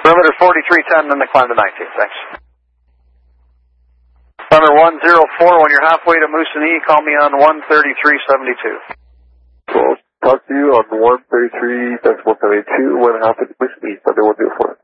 Perimeter 4310, then the climb to 19. Thanks. Thunder 104, when you're halfway to Moosonee, call me on 133.72. Well, talk to you on 133.72 when halfway to Moosonee, Thunder 104.